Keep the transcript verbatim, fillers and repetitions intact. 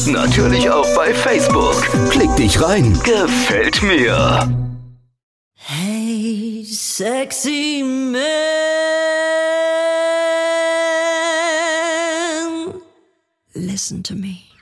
Natürlich auch bei Facebook. Klick dich rein. Gefällt mir. Hey, sexy man, listen to me.